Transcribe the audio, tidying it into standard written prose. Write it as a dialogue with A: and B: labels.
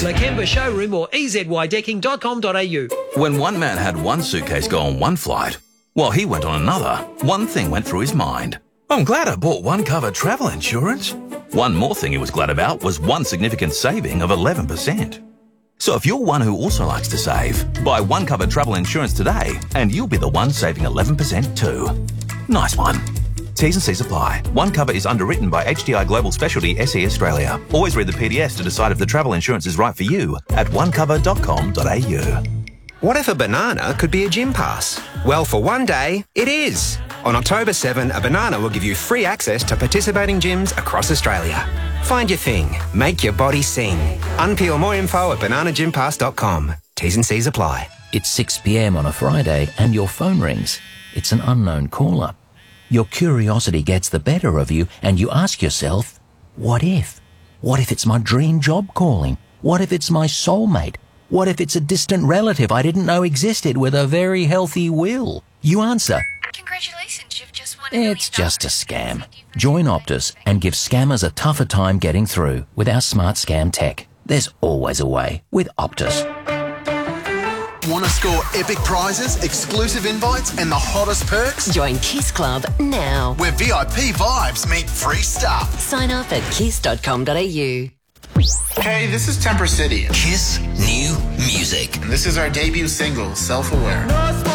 A: Lakemba Showroom or ezydecking.com.au.
B: When one man had one suitcase go on one flight, while he went on another, one thing went through his mind. I'm glad I bought One Cover travel insurance. One more thing he was glad about was one significant saving of 11%. So if you're one who also likes to save, buy One Cover travel insurance today and you'll be the one saving 11% too. Nice one. T's and C's apply. One Cover is underwritten by HDI Global Specialty SE Australia. Always read the PDS to decide if the travel insurance is right for you at onecover.com.au.
C: What if a banana could be a gym pass? Well, for one day, it is. On October 7, a banana will give you free access to participating gyms across Australia. Find your thing. Make your body sing. Unpeel more info at bananagympass.com. T's and C's apply.
D: It's 6 p.m. on a Friday and your phone rings. It's an unknown caller. Your curiosity gets the better of you and you ask yourself, what if? What if it's my dream job calling? What if it's my soulmate? What if it's a distant relative I didn't know existed with a very healthy will? You answer,
E: Congratulations, you've just won
D: it's just a scam. Join Optus and give scammers a tougher time getting through with our smart scam tech. There's always a way with Optus.
F: Want to score epic prizes, exclusive invites and the hottest perks?
G: Join Kiss Club now.
F: Where VIP vibes meet free stuff.
G: Sign up at kiss.com.au.
H: Hey, this is Temper City.
I: Kiss New Music.
H: And this is our debut single, Self-Aware.